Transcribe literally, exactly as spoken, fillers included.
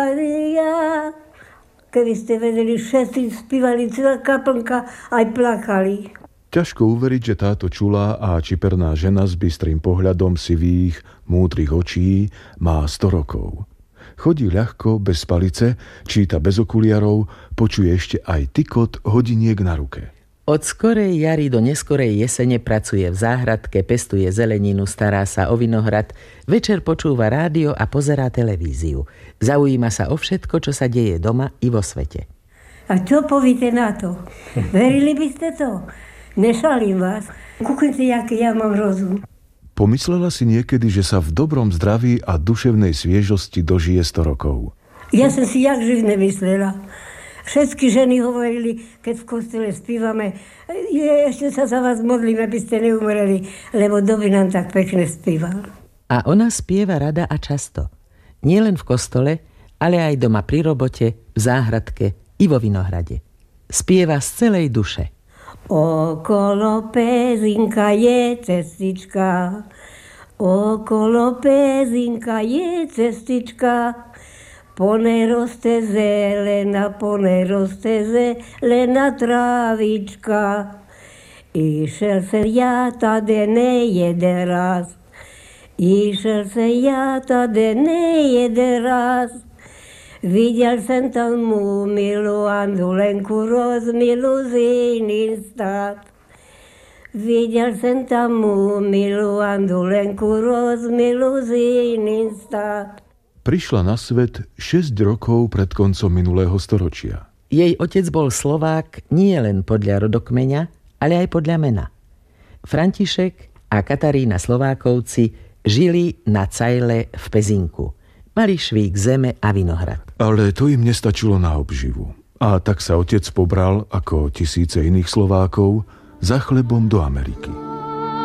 Ja, keby ste vedeli, všetci spívali, celá kaplnka, aj plakali. Ťažko uveriť, že táto čulá a čiperná žena s bystrým pohľadom sivých, múdrych očí má sto rokov. Chodí ľahko, bez palice, číta bez okuliarov, počuje ešte aj tykot hodiniek na ruke. Od skorej jary do neskorej jesene pracuje v záhradke, pestuje zeleninu, stará sa o vinohrad, večer počúva rádio a pozerá televíziu. Zaujíma sa o všetko, čo sa deje doma i vo svete. A čo povíte na to? Verili by ste to? Nešalím vás. Kúkajte, aký ja mám rozum. Pomyslela si niekedy, že sa v dobrom zdraví a duševnej sviežosti dožije sto rokov? Ja som si jak živ nemyslela. Všetky ženy hovorili, keď v kostele spívame, je, ešte sa za vás modlím, aby ste neumreli, lebo doby nám tak pekne spíval. A ona spieva rada a často. Nie len v kostole, ale aj doma pri robote, v záhradke i vo vinohrade. Spieva z celej duše. Okolo Pezinka je cestička, okolo Pezinka je cestička, po nej roste zelená, po nej roste zelená trávička. Išel sem ja tady nejeden raz, išel sem ja tady nejeden raz. Videl jsem tam mou milou Andulenku rozmilu z jiným stát. Videl jsem tam mou milou Andulenku rozmilu z jiným stát. Prišla na svet šesť rokov pred koncom minulého storočia. Jej otec bol Slovák nie len podľa rodokmeňa, ale aj podľa mena. František a Katarína Slovákovci žili na Cajle v Pezinku. Mali švík zeme a vinohrad. Ale to im nestačilo na obživu. A tak sa otec pobral, ako tisíce iných Slovákov, za chlebom do Ameriky.